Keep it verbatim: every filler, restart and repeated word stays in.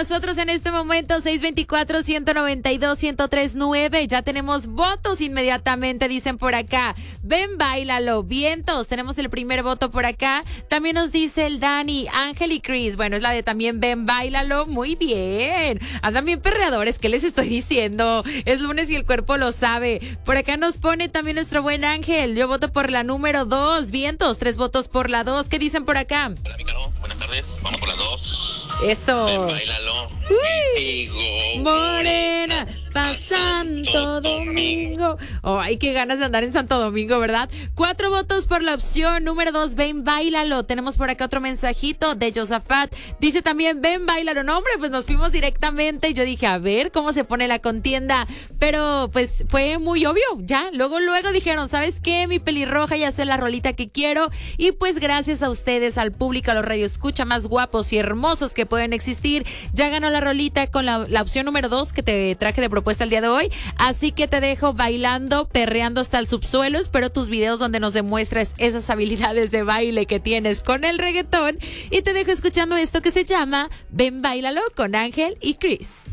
nosotros en este momento, seis dos cuatro, uno nueve dos, uno cero tres nueve. Ya tenemos votos inmediatamente, dicen por acá. Ven, báilalo. Vientos, tenemos el primer voto por acá. También nos dice el Dani, Ángel y Chris. Bueno, es la de también ven, báilalo. Muy bien. Andan bien perreadores, ¿qué les estoy diciendo? Es lunes y el cuerpo lo sabe. Por acá nos pone también nuestro buen Ángel. Yo voto por la número dos. Vientos, tres votos por la dos. ¿Qué dicen por acá? Hola, mi Caro. Buenas tardes. Vamos por la dos. Eso. Ven, báilalo. Contigo, Morena, pa' Santo Domingo. Oh, ay, qué ganas de andar en Santo Domingo, ¿verdad? Cuatro votos por la opción número dos, ven, báilalo. Tenemos por acá otro mensajito de Josafat. Dice también, ven, báilalo. No, hombre, pues nos fuimos directamente. Yo dije, a ver cómo se pone la contienda. Pero, pues, fue muy obvio, ya. Luego, luego dijeron, ¿sabes qué? Mi pelirroja ya sé la rolita que quiero. Y pues, gracias a ustedes, al público, a los radioescucha más guapos y hermosos que pueden existir, ya ganó la rolita con la, la opción número dos que te traje de propuesta el día de hoy. Así que te dejo bailando, perreando hasta el subsuelo. Espero tus videos donde nos demuestres esas habilidades de baile que tienes con el reggaetón. Y te dejo escuchando esto que se llama Ven, Báilalo con Ángel y Chris.